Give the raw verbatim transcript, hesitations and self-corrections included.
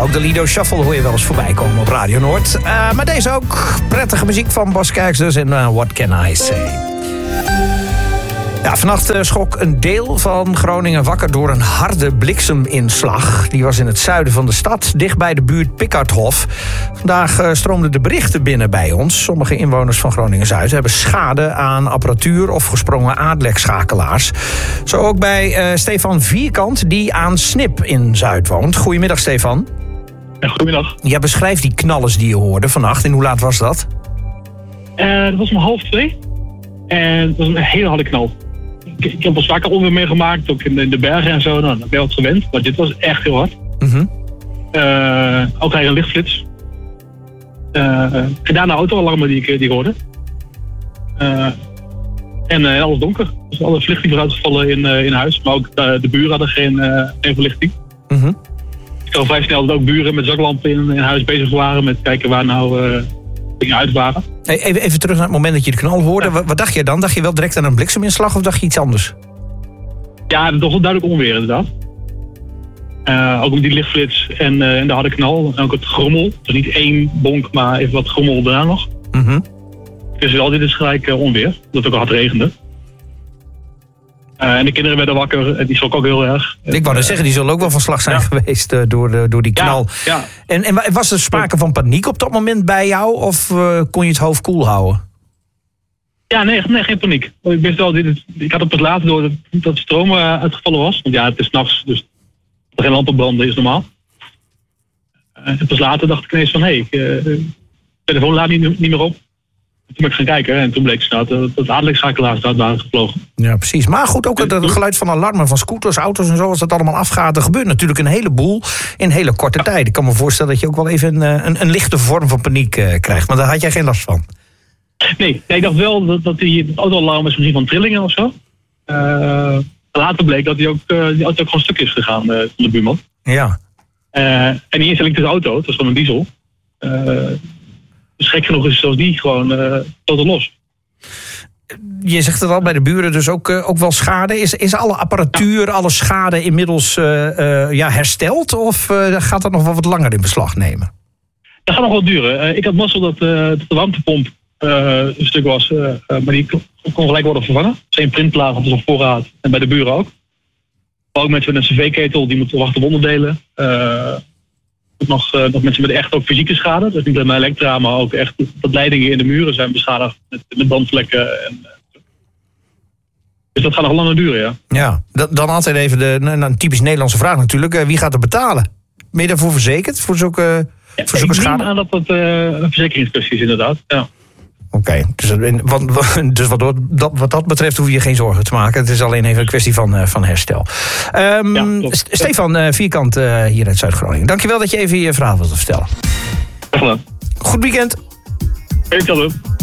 Ook de Lido Shuffle hoor je wel eens voorbij komen op Radio Noord. Uh, maar deze ook. Prettige muziek van Bas Kijks dus. En uh, What Can I Say? Ja, vannacht uh, schrok een deel van Groningen wakker door een harde blikseminslag. Die was in het zuiden van de stad, dicht bij de buurt Pickardhof. Vandaag uh, stroomden de berichten binnen bij ons. Sommige inwoners van Groningen-Zuid hebben schade aan apparatuur of gesprongen aardlekschakelaars. Zo ook bij uh, Stefan Vierkant, die aan Snip in Zuid woont. Goedemiddag, Stefan. Ja, goedemiddag. Ja, beschrijf die knallers die je hoorde vannacht. En hoe laat was dat? Uh, dat was om half twee. En dat was een hele harde knal. Ik, ik heb wel vaker onweer meegemaakt, ook in de, in de bergen en zo. Nou, dan ben je wat gewend, maar dit was echt heel hard. Mm-hmm. Uh, ook een lichtflits. Uh, gedaan de autoalarmen die ik, die ik hoorde. Uh, en uh, alles donker. Dus alle verlichting was uitgevallen in, uh, in huis. Maar ook uh, de buren hadden geen, uh, geen verlichting. Mm-hmm. Ik zag vrij snel dat ook buren met zaklampen in, in huis bezig waren met kijken waar nou uh, dingen uit waren. Hey, even, even terug naar het moment dat je de knal hoorde. Ja. Wat, wat dacht je dan? Dacht je wel direct aan een blikseminslag of dacht je iets anders? Ja, dat was wel duidelijk onweer inderdaad. Uh, ook met die lichtflits en, uh, en de harde knal. En ook het grommel. Dus niet één bonk, maar even wat grommel daarna nog. Mm-hmm. Dus al dit is gelijk uh, onweer. Dat het ook al hard regende. Uh, en de kinderen werden wakker. En die schrok ook heel erg. Ik wou net zeggen, die zullen ook wel van slag zijn ja. geweest uh, door, de, door die knal. Ja, ja. En, en was er sprake van paniek op dat moment bij jou? Of uh, kon je het hoofd koel houden? Ja, nee, nee, geen paniek. Ik wist wel, dit, ik had op het laatst door dat, dat stroom uh, uitgevallen was. Want ja, het is 's nachts, dus er geen lampen branden is normaal. Uh, en pas later dacht ik ineens van, hé, hey, ik uh, telefoon laat niet, niet meer op. Toen ben ik gaan kijken en toen bleek dat het aardlekschakelaars uit waren gevlogen. Ja, precies. Maar goed, ook het, het geluid van alarmen van scooters, auto's en zo, als dat allemaal afgaat. Er gebeurt natuurlijk een heleboel in hele korte ja. tijd. Ik kan me voorstellen dat je ook wel even een, een, een lichte vorm van paniek uh, krijgt. Maar daar had jij geen last van. Nee, nee ik dacht wel dat, dat die autoalarm is misschien van trillingen of zo. Uh, later bleek dat die, ook, uh, die auto ook gewoon stuk is gegaan uh, van de buurman. Ja. Uh, en die instelling is auto, het was gewoon een diesel. Uh, Dus gek genoeg is zoals die gewoon uh, totaal los. Je zegt het al, bij de buren dus ook, uh, ook wel schade. Is, is alle apparatuur, ja. alle schade inmiddels uh, uh, ja, hersteld? Of uh, gaat dat nog wel wat langer in beslag nemen? Dat gaat nog wel duren. Uh, ik had mazzel dat, uh, dat de warmtepomp uh, een stuk was. Uh, uh, maar die kon gelijk worden vervangen. Zijn printplaat hadden ze op voorraad. En bij de buren ook. Maar ook mensen met een cv-ketel, die moeten wachten op onderdelen. Uh, Nog, uh, nog mensen met echt ook fysieke schade. Dus niet alleen maar elektra, maar ook echt dat leidingen in de muren zijn beschadigd met, met bandvlekken. En, uh, dus dat gaat nog langer duren, ja. Ja, dan altijd even de een typisch Nederlandse vraag natuurlijk. Uh, wie gaat er betalen? Ben je daarvoor verzekerd? Voor zulke, ja, voor zulke ik schade? neem aan dat dat uh, een verzekeringskwestie is inderdaad, ja. Oké, okay. dus, wat, dus wat, dat, wat dat betreft hoef je geen zorgen te maken. Het is alleen even een kwestie van, uh, van herstel. Um, ja, St- Stefan uh, Vierkant uh, hier uit Zuid-Groningen. Dankjewel dat je even je verhaal wilde vertellen. Goed, Goed weekend. Ik zal doen.